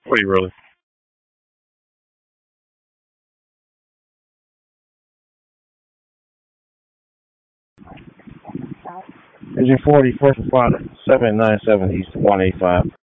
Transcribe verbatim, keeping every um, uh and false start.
What are you really? Engine forty, first responder, seven nine seven East one eight five.